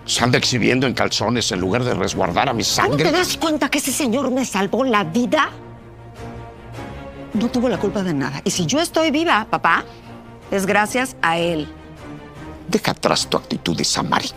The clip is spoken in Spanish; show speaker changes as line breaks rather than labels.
Se anda exhibiendo en calzones en lugar de resguardar a mi
¿No
sangre.
te das cuenta que ese señor me salvó la vida? No tuvo la culpa de nada. Y si yo estoy viva, papá, es gracias a él.
Deja atrás tu actitud de samárica.